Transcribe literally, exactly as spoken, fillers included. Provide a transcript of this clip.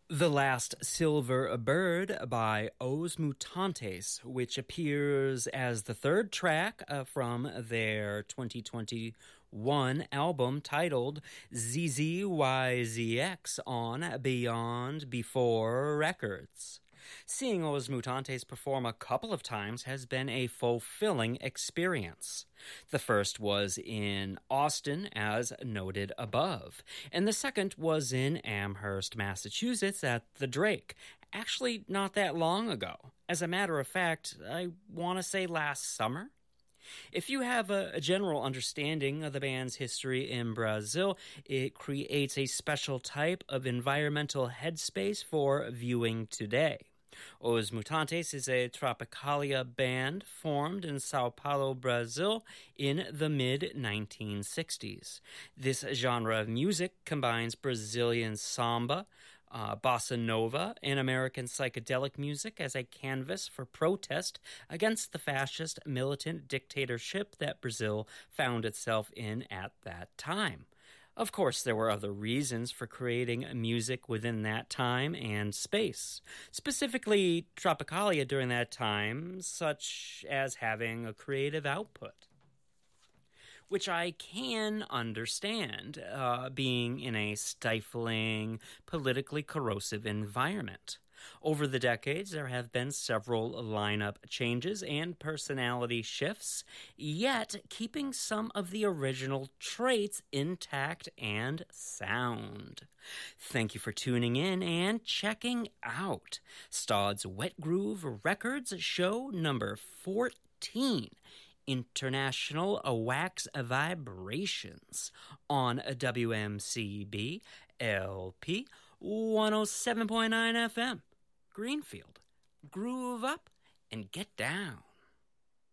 The Last Silver Bird by Os Mutantes, which appears as the third track uh, from their twenty twenty-one album titled Z Z Y Z X on Beyond Before Records. Seeing Os Mutantes perform a couple of times has been a fulfilling experience. The first was in Austin, as noted above, and the second was in Amherst, Massachusetts at the Drake, actually not that long ago. As a matter of fact, I want to say last summer. If you have a, a general understanding of the band's history in Brazil, it creates a special type of environmental headspace for viewing today. Os Mutantes is a Tropicalia band formed in Sao Paulo, Brazil in the mid nineteen sixties. This genre of music combines Brazilian samba, uh, bossa nova, and American psychedelic music as a canvas for protest against the fascist militant dictatorship that Brazil found itself in at that time. Of course, there were other reasons for creating music within that time and space, specifically Tropicalia during that time, such as having a creative output, which I can understand, uh, being in a stifling, politically corrosive environment. Over the decades, there have been several lineup changes and personality shifts, yet keeping some of the original traits intact and sound. Thank you for tuning in and checking out Stodd's Wet Groove Records show number fourteen. International Wax Vibrations on W M C B L P one oh seven point nine F M. Greenfield. Groove up and get down.